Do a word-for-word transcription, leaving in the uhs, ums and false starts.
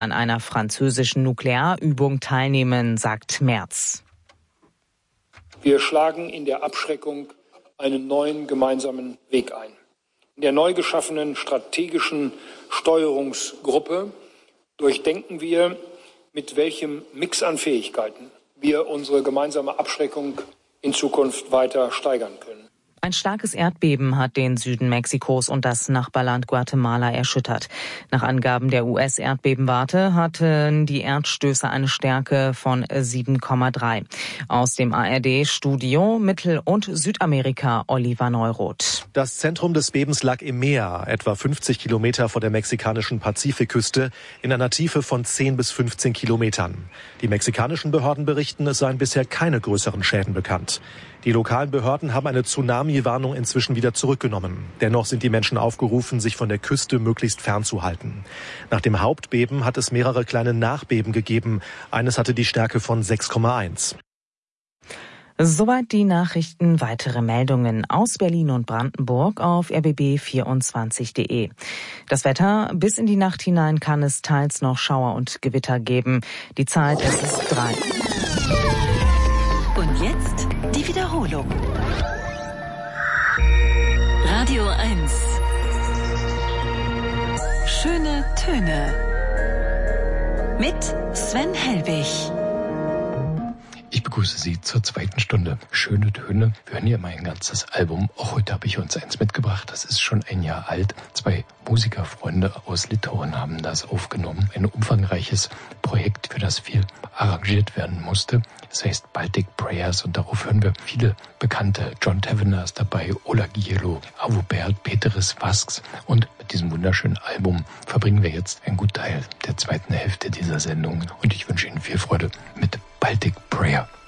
an einer französischen Nuklearübung teilnehmen, sagt Merz. Wir schlagen in der Abschreckung einen neuen gemeinsamen Weg ein. In der neu geschaffenen strategischen Steuerungsgruppe durchdenken wir, mit welchem Mix an Fähigkeiten wir unsere gemeinsame Abschreckung in Zukunft weiter steigern können. Ein starkes Erdbeben hat den Süden Mexikos und das Nachbarland Guatemala erschüttert. Nach Angaben der U S-Erdbebenwarte hatten die Erdstöße eine Stärke von sieben Komma drei. Aus dem A R D-Studio Mittel- und Südamerika Oliver Neuroth. Das Zentrum des Bebens lag im Meer, etwa fünfzig Kilometer vor der mexikanischen Pazifikküste, in einer Tiefe von zehn bis fünfzehn Kilometern. Die mexikanischen Behörden berichten, es seien bisher keine größeren Schäden bekannt. Die lokalen Behörden haben eine Tsunami-Warnung inzwischen wieder zurückgenommen. Dennoch sind die Menschen aufgerufen, sich von der Küste möglichst fernzuhalten. Nach dem Hauptbeben hat es mehrere kleine Nachbeben gegeben. Eines hatte die Stärke von sechs Komma eins. Soweit die Nachrichten. Weitere Meldungen aus Berlin und Brandenburg auf r b b vierundzwanzig punkt de. Das Wetter: bis in die Nacht hinein kann es teils noch Schauer und Gewitter geben. Die Zeit, es ist drei. Und jetzt die Wiederholung. Radio eins. Schöne Töne. Mit Sven Helbig. Ich begrüße Sie zur zweiten Stunde. Schöne Töne. Wir hören hier mal ein ganzes Album. Auch heute habe ich uns eins mitgebracht. Das ist schon ein Jahr alt. Zwei Musikerfreunde aus Litauen haben das aufgenommen. Ein umfangreiches Projekt, für das viel arrangiert werden musste. Das heißt Baltic Prayers und darauf hören wir viele Bekannte. John Tavener ist dabei, Ola Gielo, Avo Bert, Peteris Vasks. Und mit diesem wunderschönen Album verbringen wir jetzt einen guten Teil der zweiten Hälfte dieser Sendung. Und ich wünsche Ihnen viel Freude mit Baltic Prayer.